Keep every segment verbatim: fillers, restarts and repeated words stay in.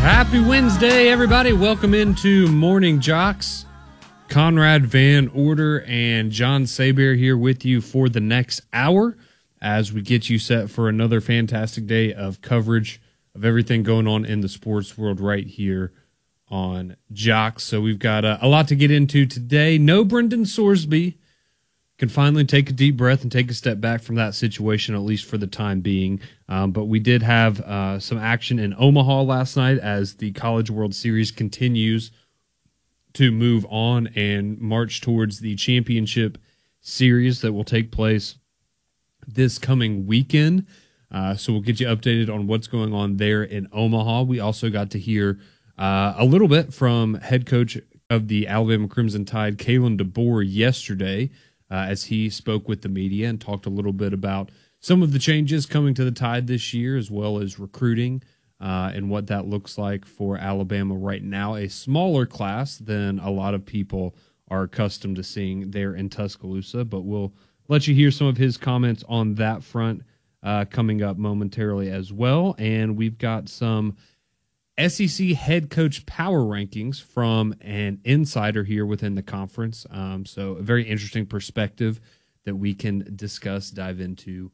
Happy Wednesday, everybody. Welcome into Morning Jocks. Conrad Van Order and John Saber here with you for the next hour as we get you set for another fantastic day of coverage of everything going on in the sports world right here on Jocks. So we've got uh, a lot to get into today. No Brendan Sorsby. Can finally take a deep breath and take a step back from that situation, at least for the time being. Um, but we did have uh, some action in Omaha last night as the College World Series continues to move on and march towards the championship series that will take place this coming weekend. Uh, so we'll get you updated on what's going on there in Omaha. We also got to hear uh, a little bit from head coach of the Alabama Crimson Tide, Kalen DeBoer, yesterday, Uh, as he spoke with the media and talked a little bit about some of the changes coming to the Tide this year, as well as recruiting uh, and what that looks like for Alabama right now. A smaller class than a lot of people are accustomed to seeing there in Tuscaloosa, but we'll let you hear some of his comments on that front uh, coming up momentarily as well. And we've got some S E C head coach power rankings from an insider here within the conference. Um, so a very interesting perspective that we can discuss, dive into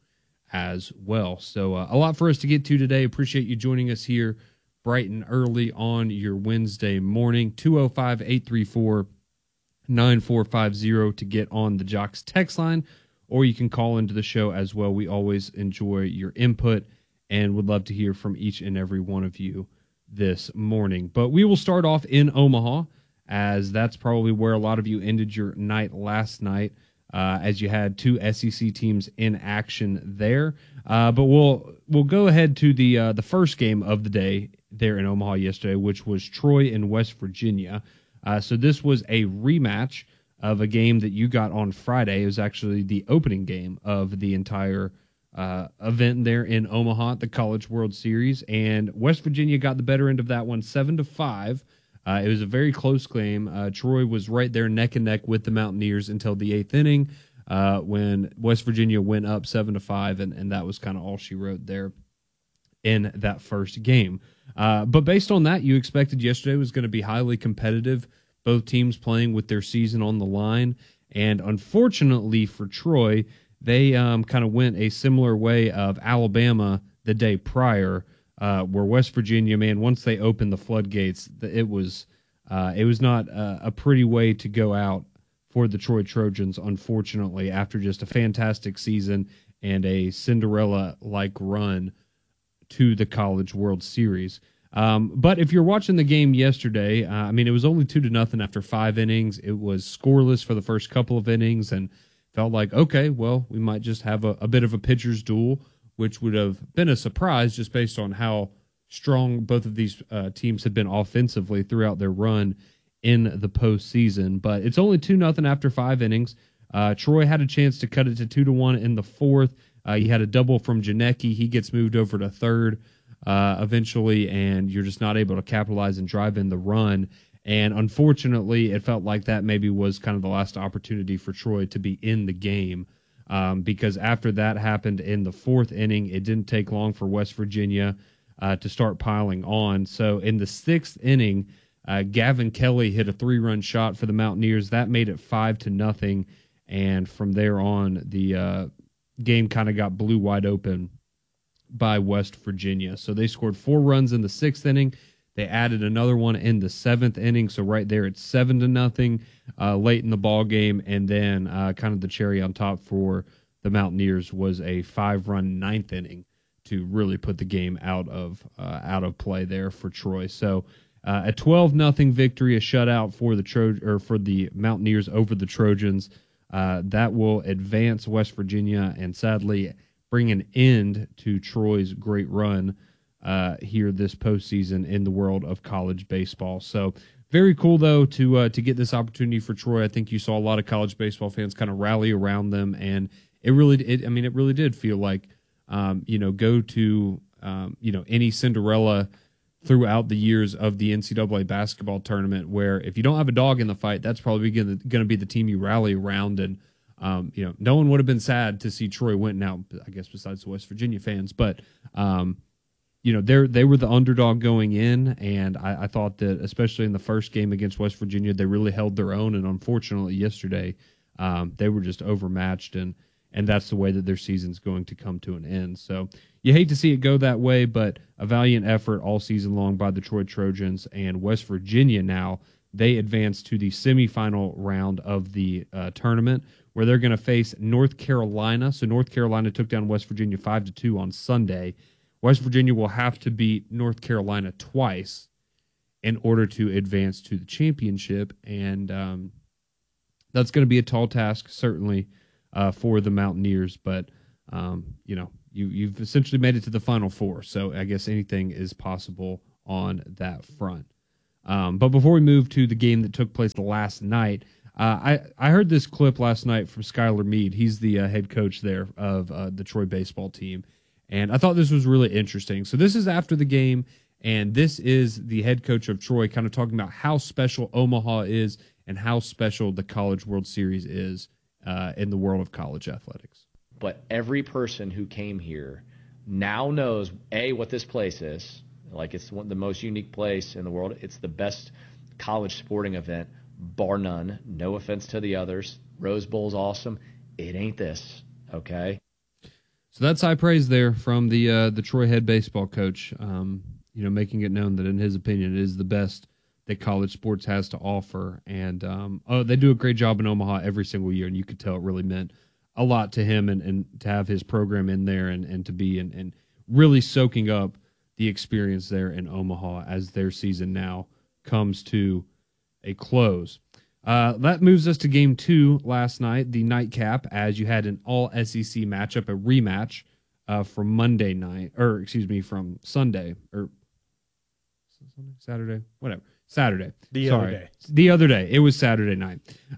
as well. So uh, a lot for us to get to today. Appreciate you joining us here bright and early on your Wednesday morning. two oh five, eight three four, nine four five zero to get on the Jocks text line, or you can call into the show as well. We always enjoy your input and would love to hear from each and every one of you this morning. But we will start off in Omaha, as that's probably where a lot of you ended your night last night, uh, as you had two S E C teams in action there. Uh, but we'll we'll go ahead to the uh, the first game of the day there in Omaha yesterday, which was Troy and West Virginia. Uh, so this was a rematch of a game that you got on Friday. It was actually the opening game of the entire Uh, event there in Omaha, the College World Series, and West Virginia got the better end of that one, seven to five. Uh, it was a very close game. Uh, Troy was right there neck and neck with the Mountaineers until the eighth inning, uh, when West Virginia went up seven to five, and and that was kind of all she wrote there in that first game. Uh, but based on that, you expected yesterday was going to be highly competitive. Both teams playing with their season on the line, and unfortunately for Troy, they um, kind of went a similar way of Alabama the day prior, uh, where West Virginia, man, once they opened the floodgates, it was uh, it was not a, a pretty way to go out for the Troy Trojans, unfortunately, after just a fantastic season and a Cinderella-like run to the College World Series. Um, but if you're watching the game yesterday, uh, I mean, it was only two to nothing after five innings. It was scoreless for the first couple of innings, and felt like, okay, well, we might just have a, a bit of a pitcher's duel, which would have been a surprise just based on how strong both of these uh, teams have been offensively throughout their run in the postseason. But it's only two nothing after five innings. Uh, Troy had a chance to cut it to two to one in the fourth. Uh, he had a double from Janecki. He gets moved over to third uh, eventually, and you're just not able to capitalize and drive in the run. And unfortunately, it felt like that maybe was kind of the last opportunity for Troy to be in the game, um, because after that happened in the fourth inning, it didn't take long for West Virginia uh, to start piling on. So in the sixth inning, uh, Gavin Kelly hit a three-run shot for the Mountaineers. That made it five to nothing, and from there on, the uh, game kind of got blew wide open by West Virginia. So they scored four runs in the sixth inning. They added another one in the seventh inning, so right there it's seven to nothing uh, late in the ball game, and then uh, kind of the cherry on top for the Mountaineers was a five-run ninth inning to really put the game out of uh, out of play there for Troy. So uh, a twelve nothing victory, a shutout for the Tro- or for the Mountaineers over the Trojans. Uh, that will advance West Virginia and sadly bring an end to Troy's great run Uh, here this postseason in the world of college baseball. So very cool, though, to uh, to get this opportunity for Troy. I think you saw a lot of college baseball fans kind of rally around them, and it really, it, I mean, it really did feel like, um, you know, go to, um, you know, any Cinderella throughout the years of the N C double A basketball tournament, where if you don't have a dog in the fight, that's probably going to be the team you rally around. And, um, you know, no one would have been sad to see Troy win now, I guess, besides the West Virginia fans. But, um, you know, they they were the underdog going in, and I, I thought that especially in the first game against West Virginia, they really held their own. And unfortunately, yesterday um, they were just overmatched, and and that's the way that their season's going to come to an end. So you hate to see it go that way, but a valiant effort all season long by the Troy Trojans. And West Virginia now, they advance to the semifinal round of the uh, tournament, where they're going to face North Carolina. So North Carolina took down West Virginia five to two on Sunday. West Virginia will have to beat North Carolina twice in order to advance to the championship, and um, that's going to be a tall task, certainly, uh, for the Mountaineers. But um, you know, you, you've essentially made it to the Final Four, so I guess anything is possible on that front. Um, but before we move to the game that took place last night, uh, I I heard this clip last night from Skylar Meade. He's the uh, head coach there of uh, the Troy baseball team. And I thought this was really interesting. So this is after the game, and this is the head coach of Troy kind of talking about how special Omaha is and how special the College World Series is uh, in the world of college athletics. But every person who came here now knows, A, what this place is. Like, it's one, the most unique place in the world. It's the best college sporting event, bar none. No offense to the others. Rose Bowl's awesome. It ain't this, okay? So that's high praise there from the uh, the Troy head baseball coach, um, you know, making it known that in his opinion it is the best that college sports has to offer. And um, oh, they do a great job in Omaha every single year, and you could tell it really meant a lot to him and, and to have his program in there and, and to be and, and really soaking up the experience there in Omaha as their season now comes to a close. Uh, that moves us to game two last night, the nightcap, as you had an all S E C matchup, a rematch uh, from Monday night, or excuse me, from Sunday, or Sunday, Saturday, whatever, Saturday. The Sorry. other day. The other day. It was Saturday night.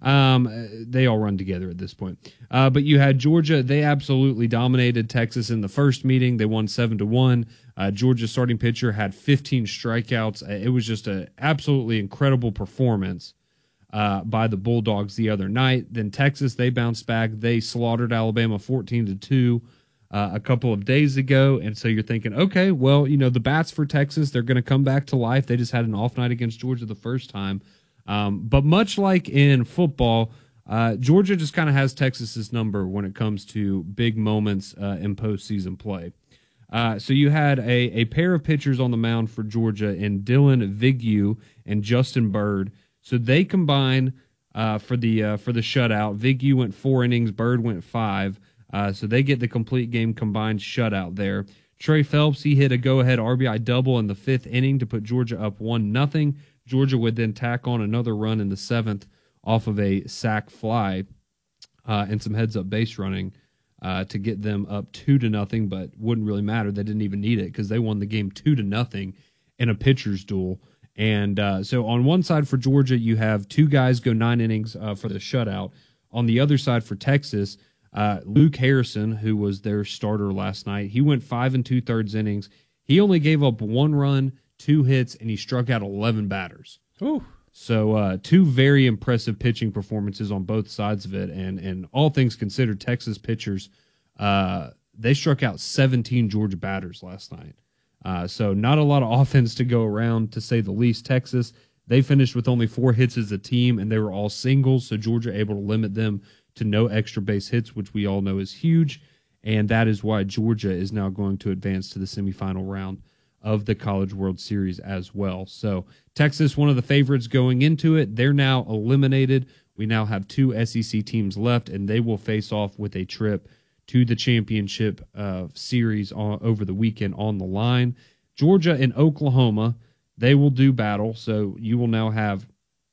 Um, they all run together at this point. Uh, but you had Georgia. They absolutely dominated Texas in the first meeting. They won seven to one. Uh, Georgia's starting pitcher had fifteen strikeouts. It was just an absolutely incredible performance Uh, by the Bulldogs the other night. Then Texas, they bounced back. They slaughtered Alabama fourteen to two uh, a couple of days ago. And so you're thinking, okay, well, you know, the bats for Texas, they're going to come back to life. They just had an off night against Georgia the first time. Um, but much like in football, uh, Georgia just kind of has Texas's number when it comes to big moments uh, in postseason play. Uh, so you had a, a pair of pitchers on the mound for Georgia in Dylan Vigneault and Justin Bird. So they combine uh, for the uh, for the shutout. Vigneault went four innings, Bird went five. Uh, so they get the complete game combined shutout there. Trey Phelps, he hit a go-ahead R B I double in the fifth inning to put Georgia up one nothing. Georgia would then tack on another run in the seventh off of a sac fly uh, and some heads-up base running uh, to get them up two to nothing, but wouldn't really matter. They didn't even need it because they won the game two to nothing in a pitcher's duel. And uh, so on one side for Georgia, you have two guys go nine innings uh, for the shutout. On the other side for Texas, uh, Luke Harrison, who was their starter last night, he went five and two-thirds innings. He only gave up one run, two hits, and he struck out eleven batters. Ooh. So uh, two very impressive pitching performances on both sides of it. And, and all things considered, Texas pitchers, uh, they struck out seventeen Georgia batters last night. Uh, so not a lot of offense to go around, to say the least. Texas, they finished with only four hits as a team, and they were all singles, so Georgia able to limit them to no extra base hits, which we all know is huge, and that is why Georgia is now going to advance to the semifinal round of the College World Series as well. So Texas, one of the favorites going into it, they're now eliminated. We now have two S E C teams left, and they will face off with a trip to the championship uh, series on, over the weekend on the line. Georgia and Oklahoma, they will do battle. So you will now have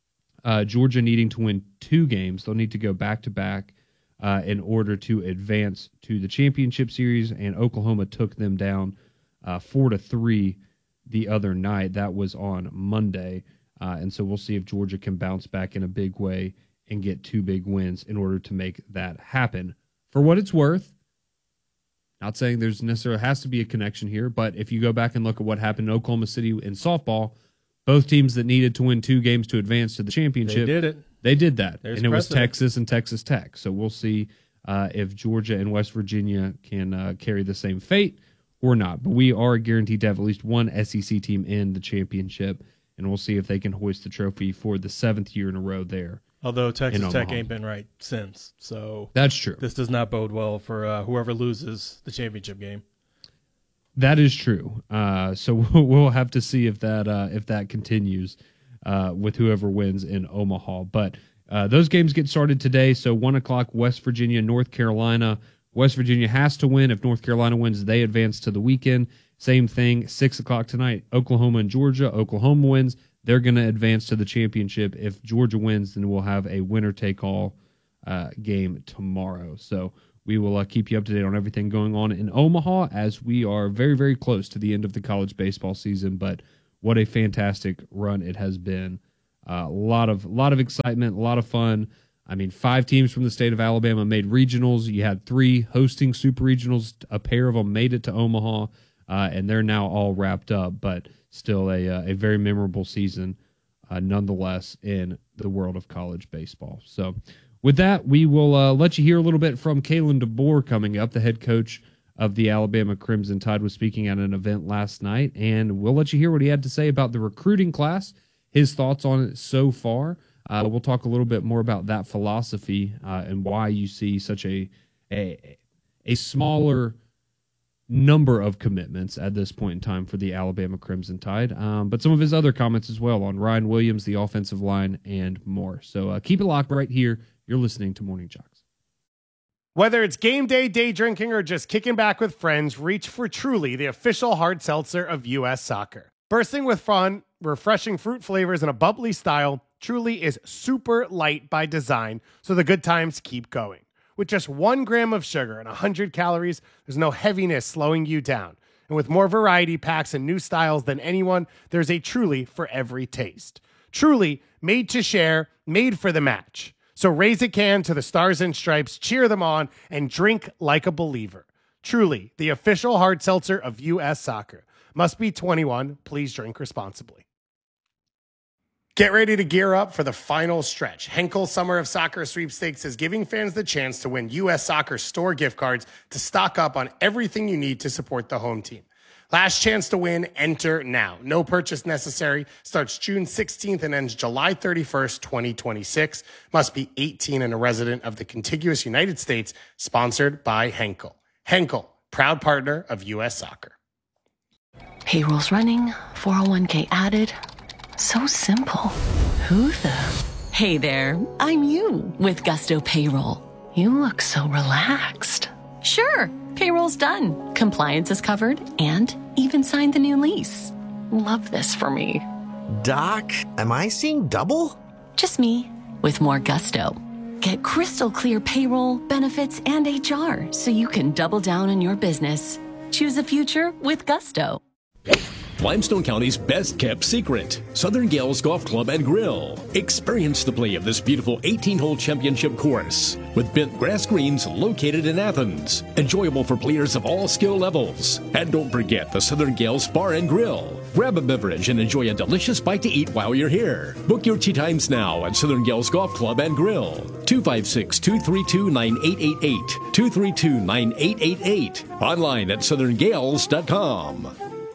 uh, Georgia needing to win two games. They'll need to go back-to-back uh, in order to advance to the championship series, and Oklahoma took them down uh, four to three the other night. That was on Monday. Uh, and so we'll see if Georgia can bounce back in a big way and get two big wins in order to make that happen. For what it's worth, not saying there's necessarily has to be a connection here, but if you go back and look at what happened in Oklahoma City in softball, both teams that needed to win two games to advance to the championship, They did it. They did that, There's and it was precedent. Texas and Texas Tech. So we'll see uh, if Georgia and West Virginia can uh, carry the same fate, or not. But we are guaranteed to have at least one S E C team in the championship, and we'll see if they can hoist the trophy for the seventh year in a row there. Although Texas Tech ain't been right since, so that's true. This does not bode well for uh, whoever loses the championship game. That is true. Uh, so we'll have to see if that uh, if that continues uh, with whoever wins in Omaha. But uh, those games get started today. So one o'clock, West Virginia, North Carolina. West Virginia has to win. If North Carolina wins, they advance to the weekend. Same thing, six o'clock tonight, Oklahoma and Georgia. Oklahoma wins. They're going to advance to the championship. If Georgia wins, then we'll have a winner-take-all uh, game tomorrow. So we will uh, keep you up to date on everything going on in Omaha as we are very, very close to the end of the college baseball season. But what a fantastic run it has been. Uh, a lot of, lot of excitement, a lot of fun. I mean, five teams from the state of Alabama made regionals. You had three hosting super regionals. A pair of them made it to Omaha, uh, and they're now all wrapped up. But still a uh, a very memorable season, uh, nonetheless, in the world of college baseball. So with that, we will uh, let you hear a little bit from Kalen DeBoer coming up. The head coach of the Alabama Crimson Tide was speaking at an event last night, and we'll let you hear what he had to say about the recruiting class, his thoughts on it so far. Uh, we'll talk a little bit more about that philosophy uh, and why you see such a, a a smaller number of commitments at this point in time for the Alabama Crimson Tide, um, but some of his other comments as well on Ryan Williams, the offensive line, and more. So uh, keep it locked right here. You're listening to Morning Jocks. Whether it's game day, day drinking, or just kicking back with friends, reach for Truly, the official hard seltzer of U S Soccer. Bursting with fun, refreshing fruit flavors, and a bubbly style, Truly is super light by design, so the good times keep going. With just one gram of sugar and one hundred calories, there's no heaviness slowing you down. And with more variety packs and new styles than anyone, there's a Truly for every taste. Truly, made to share, made for the match. So raise a can to the Stars and Stripes, cheer them on, and drink like a believer. Truly, the official hard seltzer of U S Soccer. Must be twenty-one. Please drink responsibly. Get ready to gear up for the final stretch. Henkel Summer of Soccer Sweepstakes is giving fans the chance to win U S Soccer store gift cards to stock up on everything you need to support the home team. Last chance to win, enter now. No purchase necessary. Starts June sixteenth and ends July thirty-first, twenty twenty-six. Must be eighteen and a resident of the contiguous United States. Sponsored by Henkel. Henkel, proud partner of U S Soccer. Payroll's running, four oh one k added. So simple. Who the? Hey there, I'm you with Gusto Payroll. You look so relaxed. Sure, payroll's done. Compliance is covered and even signed the new lease. Love this for me. Doc, am I seeing double? Just me with more gusto. Get crystal clear payroll, benefits, and H R so you can double down on your business. Choose a future with Gusto. Limestone County's best-kept secret, Southern Gales Golf Club and Grill. Experience the play of this beautiful eighteen-hole championship course with bent grass greens located in Athens. Enjoyable for players of all skill levels. And don't forget the Southern Gales Bar and Grill. Grab a beverage and enjoy a delicious bite to eat while you're here. Book your tee times now at Southern Gales Golf Club and Grill. two five six, two three two, nine eight eight eight. two three two, nine eight eight eight. Online at southern gales dot com.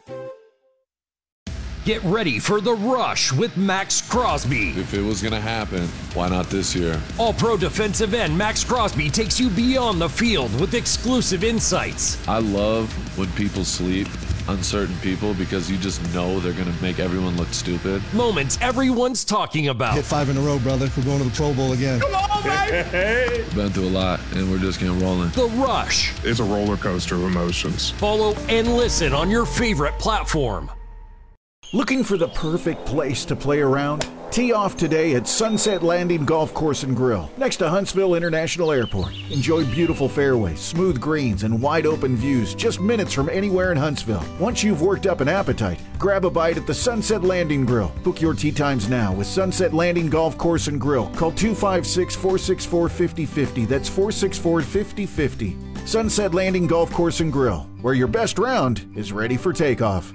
Get ready for The Rush with Max Crosby. If it was going to happen, why not this year? All-Pro defensive end Max Crosby takes you beyond the field with exclusive insights. I love when people sleep on certain people because you just know they're going to make everyone look stupid. Moments everyone's talking about. Hit five in a row, brother. We're going to the Pro Bowl again. Come on, baby! Been through a lot, and we're just getting rolling. The Rush. It's a roller coaster of emotions. Follow and listen on your favorite platform. Looking for the perfect place to play around? Tee off today at Sunset Landing Golf Course and Grill, next to Huntsville International Airport. Enjoy beautiful fairways, smooth greens, and wide-open views just minutes from anywhere in Huntsville. Once you've worked up an appetite, grab a bite at the Sunset Landing Grill. Book your tee times now with Sunset Landing Golf Course and Grill. Call two five six, four six four, five oh five oh. That's four six four, five oh five oh. Sunset Landing Golf Course and Grill, where your best round is ready for takeoff.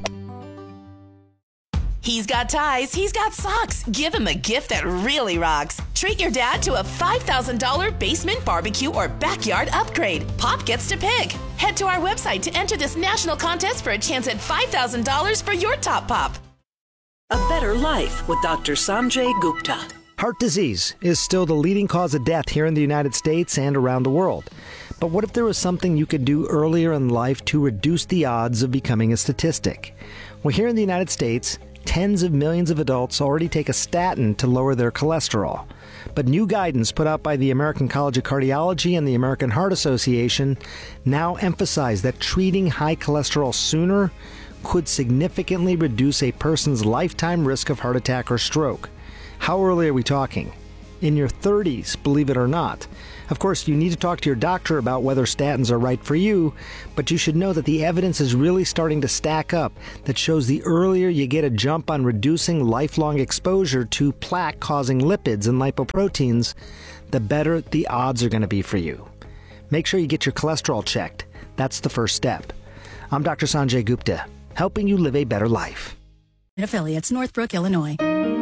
He's got ties, he's got socks. Give him a gift that really rocks. Treat your dad to a five thousand dollars basement barbecue or backyard upgrade. Pop gets to pick. Head to our website to enter this national contest for a chance at five thousand dollars for your Top Pop. A better life with Doctor Sanjay Gupta. Heart disease is still the leading cause of death here in the United States and around the world. But what if there was something you could do earlier in life to reduce the odds of becoming a statistic? Well, here in the United States, tens of millions of adults already take a statin to lower their cholesterol. But new guidance put out by the American College of Cardiology and the American Heart Association now emphasize that treating high cholesterol sooner could significantly reduce a person's lifetime risk of heart attack or stroke. How early are we talking? In your thirties, believe it or not. Of course, you need to talk to your doctor about whether statins are right for you, but you should know that the evidence is really starting to stack up that shows the earlier you get a jump on reducing lifelong exposure to plaque-causing lipids and lipoproteins, the better the odds are going to be for you. Make sure you get your cholesterol checked. That's the first step. I'm Doctor Sanjay Gupta, helping you live a better life. Affiliates, Northbrook, Illinois.